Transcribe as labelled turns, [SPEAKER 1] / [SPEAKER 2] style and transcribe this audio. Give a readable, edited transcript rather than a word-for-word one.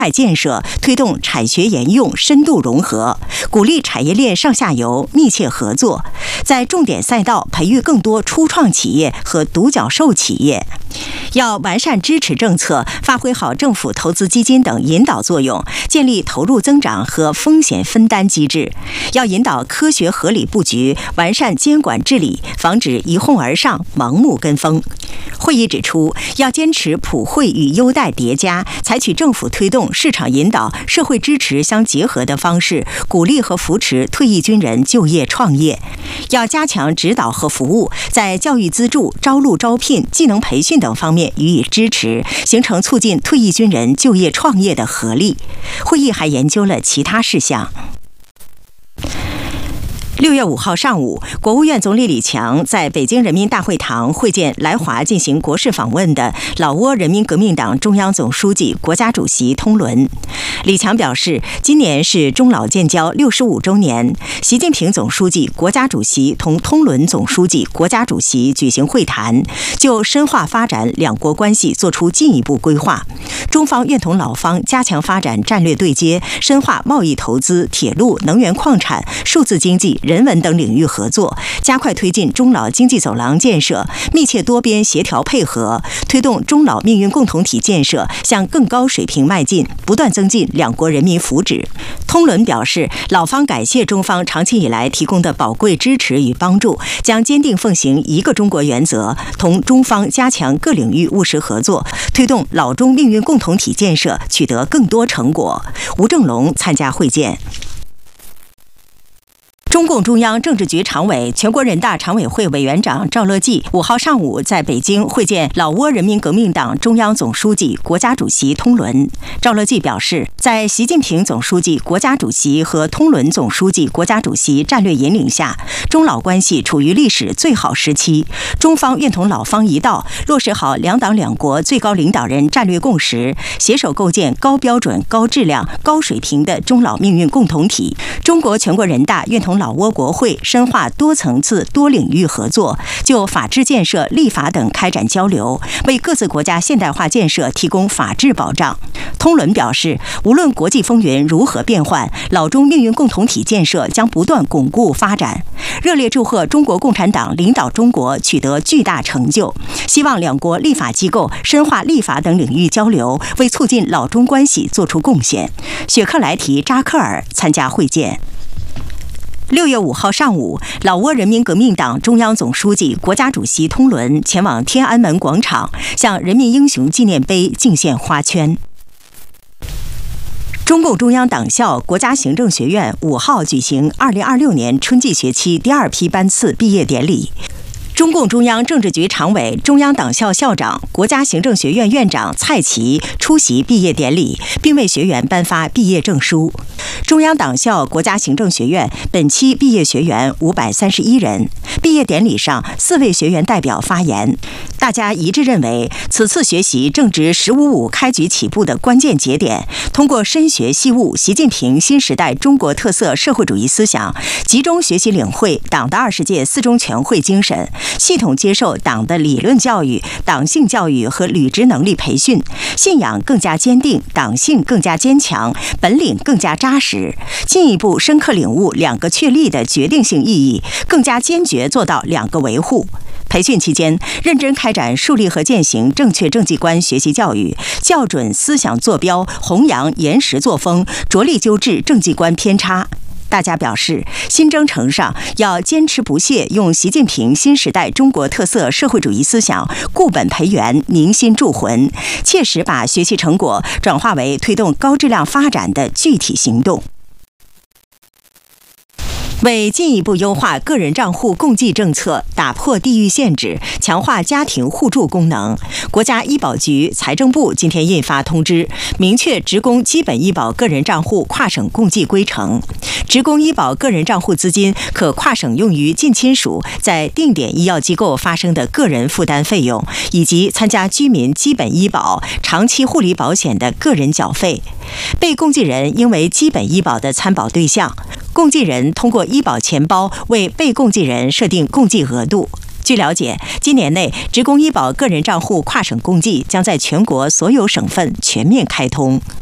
[SPEAKER 1] 建设，推动产学研用深度融合，鼓励产业链上下游密切合作，在重点赛道培育更多初创企业和独角兽企业。要完善支持政策，发挥好政府投资基金等引导作用，建立投入增长和风险分担机制。要引导科学合理布局，完善监管治理，防止一哄而上、盲目跟风。会议指出，要坚持普惠与优待叠加，采取政府推动、市场引导、社会支持相结合的方式，鼓励和扶持退役军人就业创业。要加强指导和服务，在教育资助、招录招聘、技能培训等方面予以支持，形成促进退役军人就业创业的合力。会议还研究了其他事项。6月5号上午，国务院总理李强在北京人民大会堂会见来华进行国事访问的老挝人民革命党中央总书记、国家主席通伦。李强表示，今年是中老建交65周年，习近平总书记、国家主席同通伦总书记、国家主席举行会谈，就深化发展两国关系作出进一步规划。中方愿同老方加强发展战略对接，深化贸易投资、铁路、能源矿产、数字经济、人文等领域合作，加快推进中老经济走廊建设，密切多边协调配合，推动中老命运共同体建设向更高水平迈进，不断增进两国人民福祉。通伦表示，老方感谢中方长期以来提供的宝贵支持与帮助，将坚定奉行一个中国原则，同中方加强各领域务实合作，推动老中命运共同体建设取得更多成果。吴正龙参加会见。中共中央政治局常委、全国人大常委会委员长赵乐际5号上午在北京会见老挝人民革命党中央总书记、国家主席通伦。赵乐际表示，在习近平总书记、国家主席和通伦总书记、国家主席战略引领下，中老关系处于历史最好时期。中方愿同老方一道，落实好两党两国最高领导人战略共识，携手构建高标准、高质量、高水平的中老命运共同体。中国全国人大愿同老挝国会深化多层次、多领域合作，就法治建设、立法等开展交流，为各自国家现代化建设提供法治保障。通伦表示，无论国际风云如何变幻，老中命运共同体建设将不断巩固发展。热烈祝贺中国共产党领导中国取得巨大成就，希望两国立法机构深化立法等领域交流，为促进老中关系做出贡献。雪克莱提扎克尔参加会见。6月5号上午，老挝人民革命党中央总书记、国家主席通伦前往天安门广场，向人民英雄纪念碑敬献花圈。中共中央党校国家行政学院5号举行2026年春季学期第2批班次毕业典礼。中共中央政治局常委、中央党校校长、国家行政学院院长蔡奇出席毕业典礼，并为学员颁发毕业证书。中央党校国家行政学院本期毕业学员531人。毕业典礼上，4位学员代表发言，大家一致认为，此次学习正值“15+5”开局起步的关键节点，通过深学细悟习近平新时代中国特色社会主义思想，集中学习领会党的20届4中全会精神，系统接受党的理论教育、党性教育和履职能力培训，信仰更加坚定，党性更加坚强，本领更加扎实，进一步深刻领悟2个确立的决定性意义，更加坚决做到2个维护。培训期间，认真开展树立和践行正确政绩观学习教育，校准思想坐标，弘扬严实作风，着力纠治政绩观偏差。大家表示，新征程上要坚持不懈用习近平新时代中国特色社会主义思想固本培元、凝心铸魂，切实把学习成果转化为推动高质量发展的具体行动。为进一步优化个人账户共济政策，打破地域限制，强化家庭互助功能，国家医保局、财政部今天印发通知，明确职工基本医保个人账户跨省共济规程。职工医保个人账户资金可跨省用于近亲属在定点医药机构发生的个人负担费用，以及参加居民基本医保、长期护理保险的个人缴费。被共济人应为基本医保的参保对象，共济人通过医保钱包为被共济人设定共济额度。据了解，今年内职工医保个人账户跨省共济将在全国所有省份全面开通。